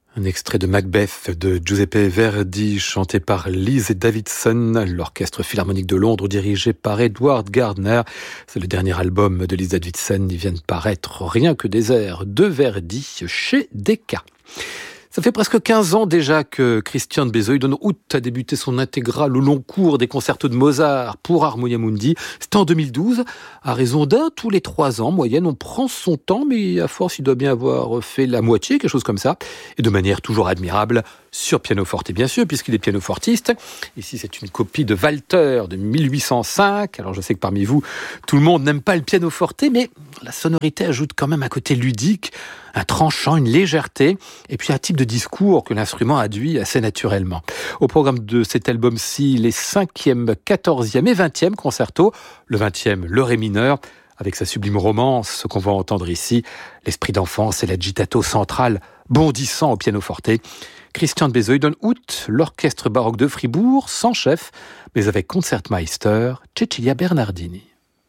Un extrait de Macbeth de Giuseppe Verdi, chanté par Lise Davidson, l'Orchestre Philharmonique de Londres dirigé par Edward Gardner. C'est le dernier album de Lise Davidson. Il vient de paraître Rien que des airs de Verdi chez Decca. Ça fait presque 15 ans déjà que Christian Besoiden-Houdt a débuté son intégrale au long cours des concertos de Mozart pour Harmonia Mundi. C'était en 2012. À raison d'un tous les 3 ans, moyenne, on prend son temps, mais à force, il doit bien avoir fait la moitié, quelque chose comme ça. Et de manière toujours admirable, sur pianoforte, bien sûr, puisqu'il est pianofortiste. Ici, c'est une copie de Walter de 1805. Alors, je sais que parmi vous, tout le monde n'aime pas le pianoforte, mais la sonorité ajoute quand même un côté ludique, un tranchant, une légèreté, et puis un type de discours que l'instrument adduit assez naturellement. Au programme de cet album-ci, les 5e, 14e et 20e concertos, le 20e, le Ré mineur, avec sa sublime romance, ce qu'on va entendre ici, l'esprit d'enfance et l'agitato central bondissant au pianoforte. Christian Besoiden-Houdt, l'orchestre baroque de Fribourg, sans chef, mais avec concertmeister Cecilia Bernardini.